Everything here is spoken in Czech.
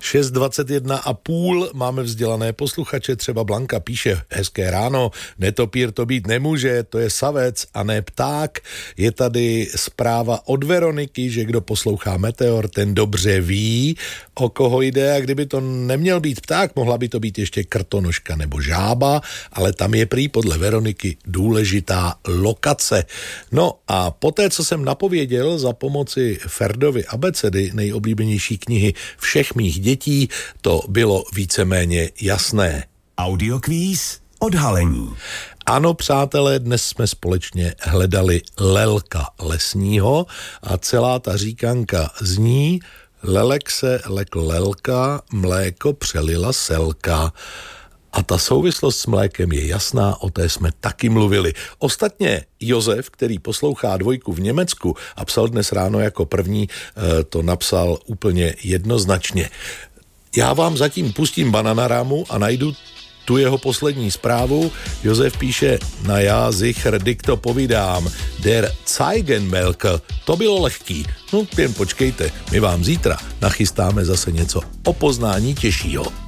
6:21:30 máme vzdělané posluchače, třeba Blanka píše: hezké ráno, netopír to být nemůže, to je savec a ne pták. Je tady zpráva od Veroniky, že kdo poslouchá Meteor, ten dobře ví, o koho jde, a kdyby to neměl být pták, mohla by to být ještě krtonožka nebo žába, ale tam je prý podle Veroniky důležitá lokace. No a poté, co jsem napověděl za pomoci Ferdovy abecedy, nejoblíbenější knihy všech mých dětí, to bylo víceméně jasné. Audiokvíz odhalení. Ano, přátelé, dnes jsme společně hledali lelka lesního a celá ta říkanka zní: lelek se lekl lelka, mléko přelila selka. A ta souvislost s mlékem je jasná, o té jsme taky mluvili. Ostatně Josef, který poslouchá Dvojku v Německu a psal dnes ráno jako první, to napsal úplně jednoznačně. Já vám zatím pustím Bananarámu a najdu tu jeho poslední zprávu. Josef píše: na já sicher dikto povídám, der Zeigenmelker, to bylo lehký. No, jen počkejte, my vám zítra nachystáme zase něco o poznání těžšího.